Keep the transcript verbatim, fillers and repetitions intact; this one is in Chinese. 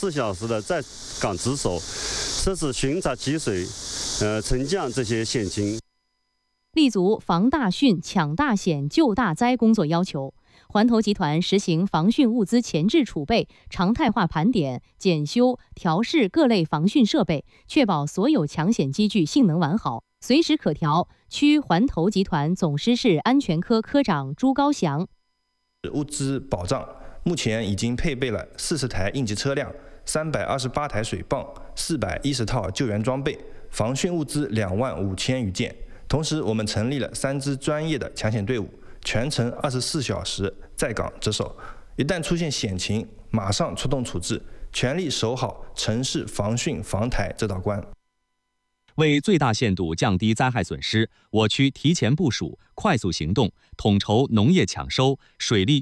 四小时的在岗值守，实时巡查积水、呃沉降这些险情。 立足防大汛、抢大险、救大灾工作要求，环投集团实行防汛物资前置储备、常态化盘点、检修、调试各类防汛设备，确保所有抢险机具性能完好，随时可调。区环投集团总施事安全科科长朱高祥： 物资保障目前已经配备了四十台应急车辆、三百二十八台水泵、四百一十套救援装备，防汛物资两万五千余件。同时，我们成立了三支专业的抢险队伍，全程二十四小时在岗值守，一旦出现险情，马上出动处置，全力守好城市防汛防台这道关。 为最大限度降低灾害损失，我区提前部署、快速行动，统筹农业抢收、水利